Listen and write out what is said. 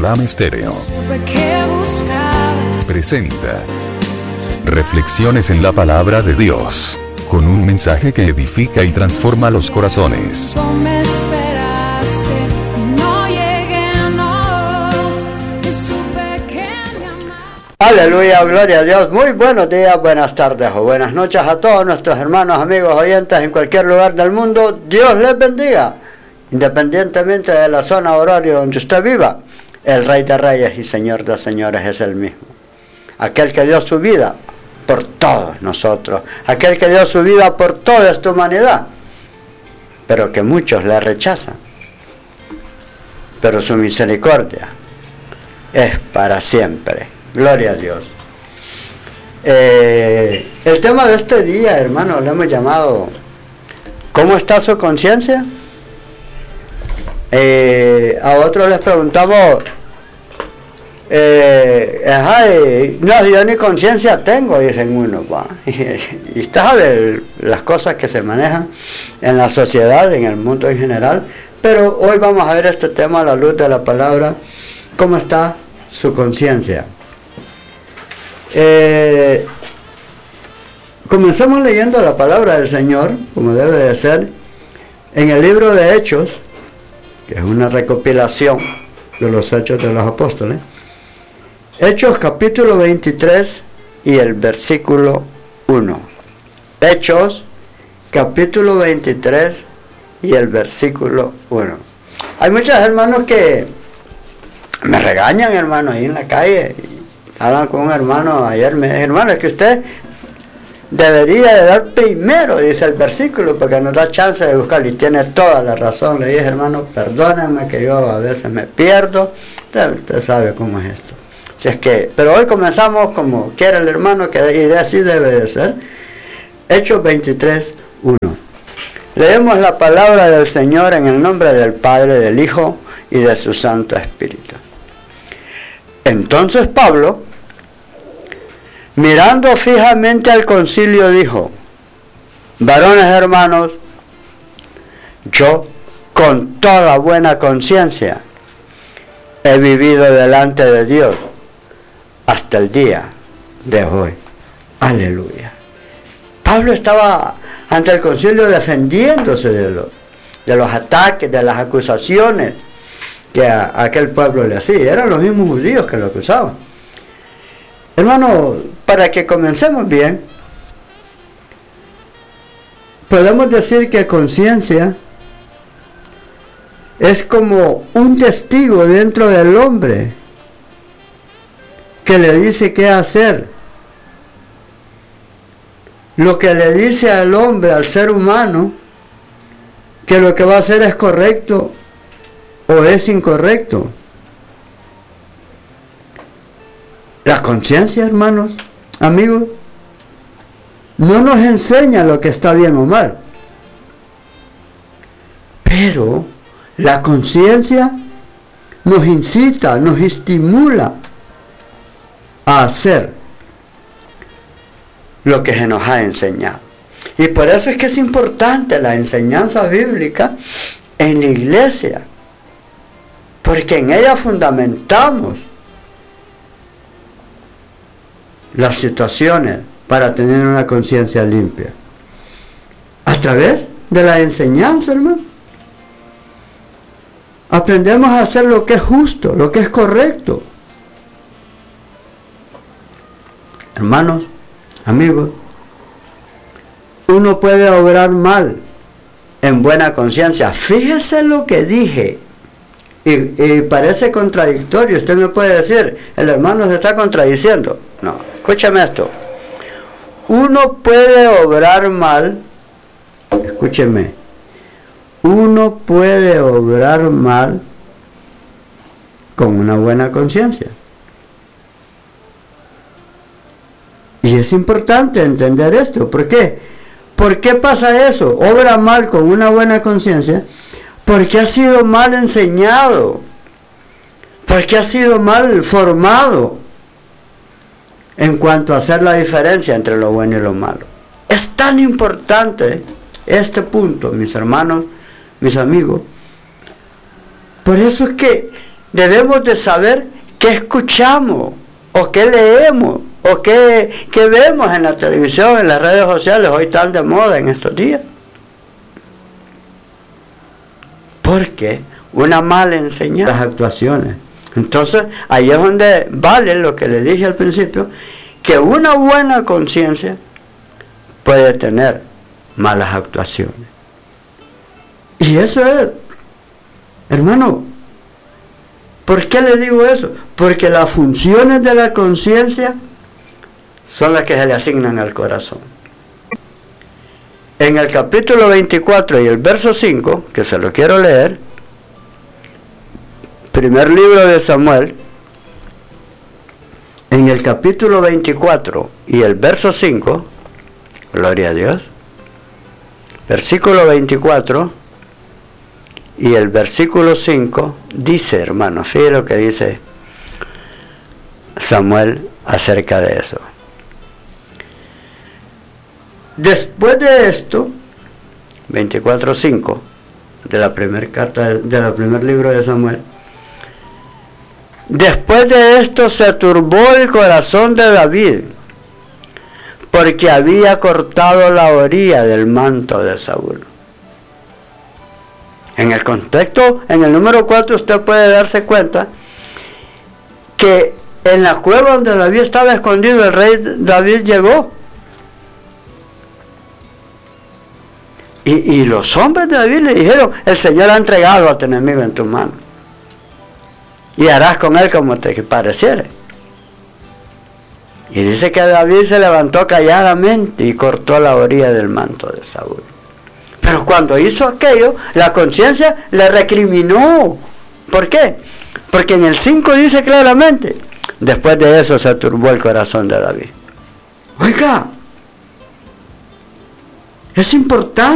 Radam Estéreo presenta Reflexiones en la Palabra de Dios, con un mensaje que edifica y transforma los corazones. Aleluya, gloria a Dios. Muy buenos días, buenas tardes o buenas noches a todos nuestros hermanos, amigos, oyentes en cualquier lugar del mundo. Dios les bendiga, independientemente de la zona horaria donde usted viva. El Rey de Reyes y Señor de Señores es el mismo. Aquel que dio su vida por todos nosotros, aquel que dio su vida por toda esta humanidad, pero que muchos le rechazan. Pero su misericordia es para siempre. Gloria a Dios. El tema de este día, hermano, lo hemos llamado ¿cómo está su conciencia? A otros les preguntamos, no, yo ni conciencia tengo, dicen unos, y sabe las cosas que se manejan en la sociedad, en el mundo en general. Pero hoy vamos a ver este tema a la luz de la palabra. ¿Cómo está su conciencia? Comencemos leyendo la palabra del Señor, como debe de ser, en el libro de Hechos, que es una recopilación de los Hechos de los Apóstoles. Hechos capítulo 23 y el versículo 1. Hechos capítulo 23 y el versículo 1. Hay muchos hermanos que me regañan, hermanos, ahí en la calle. Hablan con un hermano ayer, me dice, hermano, es que usted debería de dar primero, dice el versículo, porque nos da chance de buscarlo, y tiene toda la razón. Le dije, hermano, perdónenme que yo a veces me pierdo, usted sabe cómo es esto. Si es que, pero hoy comenzamos como quiere el hermano, que y así debe de ser. Hechos 23, 1. Leemos la palabra del Señor en el nombre del Padre, del Hijo y de su Santo Espíritu. Entonces Pablo, mirando fijamente al concilio, dijo: varones hermanos, yo con toda buena conciencia he vivido delante de Dios hasta el día de hoy. Aleluya. Pablo estaba ante el concilio defendiéndose de los ataques, de las acusaciones que a aquel pueblo le hacía. Eran los mismos judíos que lo acusaban. Hermano, para que comencemos bien, podemos decir que conciencia es como un testigo dentro del hombre que le dice qué hacer. Lo que le dice al hombre, al ser humano, que lo que va a hacer es correcto o es incorrecto. La conciencia, hermanos, amigos, no nos enseña lo que está bien o mal. Pero la conciencia nos incita, nos estimula a hacer lo que se nos ha enseñado. Y por eso es que es importante la enseñanza bíblica en la iglesia, porque en ella fundamentamos las situaciones para tener una conciencia limpia. A través de la enseñanza, hermano, aprendemos a hacer lo que es justo, lo que es correcto. Hermanos, amigos, uno puede obrar mal en buena conciencia. Fíjese lo que dije. Y parece contradictorio. Usted me puede decir, el hermano se está contradiciendo. No, escúchame esto. Uno puede obrar mal, escúcheme, uno puede obrar mal con una buena conciencia. Y es importante entender esto. ¿Por qué? ¿Por qué pasa eso? Obra mal con una buena conciencia porque ha sido mal enseñado, porque ha sido mal formado en cuanto a hacer la diferencia entre lo bueno y lo malo. Es tan importante este punto, mis hermanos, mis amigos. Por eso es que debemos de saber qué escuchamos, o qué leemos, o qué vemos en la televisión, en las redes sociales, hoy tan de moda en estos días. Porque una mala enseñanza, las actuaciones. Entonces, ahí es donde vale lo que le dije al principio, que una buena conciencia puede tener malas actuaciones. Y eso es, hermano, ¿por qué le digo eso? Porque las funciones de la conciencia son las que se le asignan al corazón. En el capítulo 24 y el verso 5, que se lo quiero leer, primer libro de Samuel, en el capítulo 24 y el verso 5, gloria a Dios, versículo 24 y el versículo 5 dice, hermano, fíjate lo que dice Samuel acerca de eso. Después de esto, 24:5 de la primera carta, de la primer libro de Samuel, después de esto se turbó el corazón de David, porque había cortado la orilla del manto de Saúl. En el contexto, en el número 4, usted puede darse cuenta que en la cueva donde David estaba escondido, el rey David llegó. Y los hombres de David le dijeron, el Señor ha entregado a tu enemigo en tu mano, y harás con él como te pareciere. Y dice que David se levantó calladamente y cortó la orilla del manto de Saúl. Pero cuando hizo aquello, la conciencia le recriminó. ¿Por qué? Porque en el 5 dice claramente, después de eso se turbó el corazón de David. Oiga, es importante